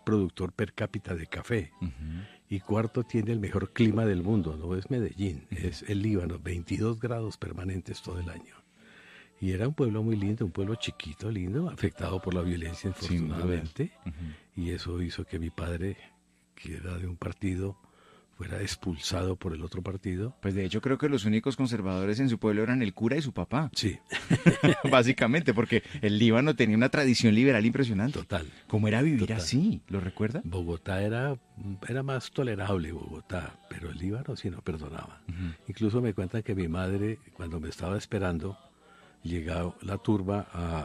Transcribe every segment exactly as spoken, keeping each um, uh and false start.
productor per cápita de café. Uh-huh. Y cuarto, tiene el mejor clima del mundo, no es Medellín, uh-huh. es el Líbano, veintidós grados permanentes todo el año. Y era un pueblo muy lindo, un pueblo chiquito, lindo, afectado por la violencia, infortunadamente. Uh-huh. Y eso hizo que mi padre, que era de un partido, fuera expulsado por el otro partido. Pues de hecho creo que los únicos conservadores en su pueblo eran el cura y su papá. Sí. Básicamente, porque el Líbano tenía una tradición liberal impresionante. Total. ¿Cómo era vivir total. así? ¿Lo recuerda? Bogotá era, era más tolerable, Bogotá, pero el Líbano sí no perdonaba. Uh-huh. Incluso me cuentan que mi madre, cuando me estaba esperando, llegó la turba a,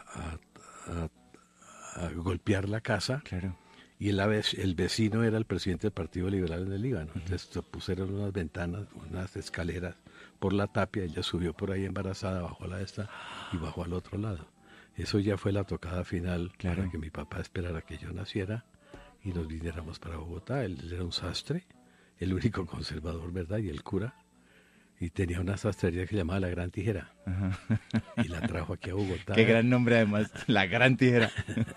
a, a, a, a golpear la casa. Claro. Y el, el vecino era el presidente del Partido Liberal en el Líbano. Uh-huh. Entonces pusieron unas ventanas, unas escaleras por la tapia. Ella subió por ahí embarazada, bajó a la esta y bajó al otro lado. Eso ya fue la tocada final, claro, para que mi papá esperara que yo naciera y nos viniéramos para Bogotá. Él, él era un sastre, el único conservador, ¿verdad? Y el cura. Y tenía una sastrería que se llamaba La Gran Tijera. Uh-huh. Y la trajo aquí a Bogotá. Qué gran nombre además, La Gran Tijera.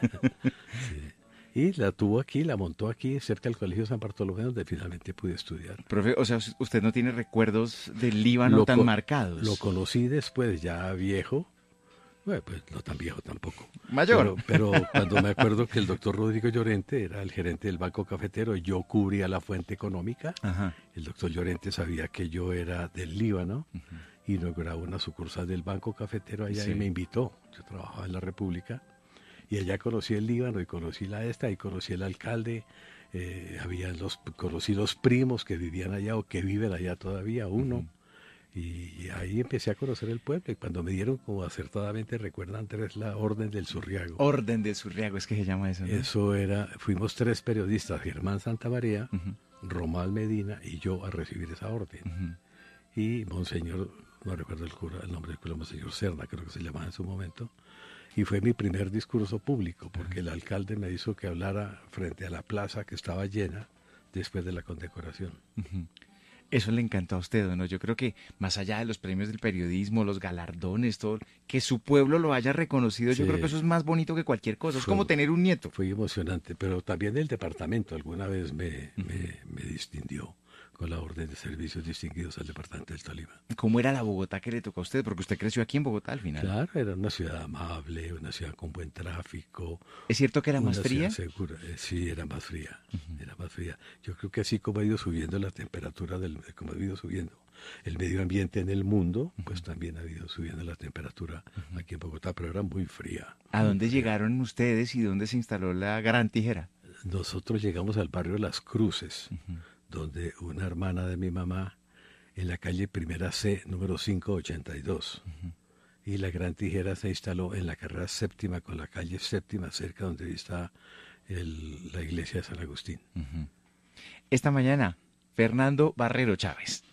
Sí. Y la tuvo aquí, la montó aquí, cerca del Colegio San Bartolomé, donde finalmente pude estudiar. Profe, o sea, usted no tiene recuerdos del Líbano lo tan con, marcados. Lo conocí después, ya viejo. Bueno, pues no tan viejo tampoco. Mayor. Pero, pero cuando me acuerdo que el doctor Rodrigo Llorente era el gerente del Banco Cafetero, yo cubría la fuente económica. Ajá. El doctor Llorente sabía que yo era del Líbano. Uh-huh. Y inauguraba una sucursal del Banco Cafetero allá, sí, y me invitó. Yo trabajaba en la República. Y allá conocí el Líbano y conocí la esta y conocí el alcalde, eh, había los, conocí los primos que vivían allá o que viven allá todavía, uno. Uh-huh. y, y ahí empecé a conocer el pueblo y cuando me dieron, como acertadamente recuerdan, Andrés, la Orden del Surriago. Orden del Surriago, es que se llama eso, ¿no? Eso era, fuimos tres periodistas, Germán Santamaría, uh-huh, Romal Medina y yo a recibir esa orden. Uh-huh. Y Monseñor, no recuerdo el cura, el nombre del cura, Monseñor Serna, creo que se llamaba en su momento. Y fue mi primer discurso público, porque el alcalde me hizo que hablara frente a la plaza que estaba llena después de la condecoración. Uh-huh. Eso le encantó a usted, ¿no? Yo creo que más allá de los premios del periodismo, los galardones, todo, que su pueblo lo haya reconocido, sí, yo creo que eso es más bonito que cualquier cosa. Es fue, como tener un nieto. Fue emocionante, pero también el departamento alguna vez me, uh-huh, me, me distinguió con la orden de servicios distinguidos al departamento del Tolima. ¿Cómo era la Bogotá que le tocó a usted? Porque usted creció aquí en Bogotá al final. Claro, era una ciudad amable, una ciudad con buen tráfico. ¿Es cierto que era más fría? Segura. Sí, era más fría, uh-huh, era más fría. Yo creo que así como ha ido subiendo la temperatura, del, como ha ido subiendo el medio ambiente en el mundo, uh-huh, pues también ha ido subiendo la temperatura, uh-huh, aquí en Bogotá, pero era muy fría. ¿A muy dónde fría. llegaron ustedes y dónde se instaló la Gran Tijera? Nosotros llegamos al barrio de Las Cruces, uh-huh, donde una hermana de mi mamá, en la calle Primera C, número quinientos ochenta y dos. Uh-huh. Y la Gran Tijera se instaló en la carrera séptima, con la calle séptima, cerca donde está el, la iglesia de San Agustín. Uh-huh. Esta mañana, Fernando Barrero Chávez.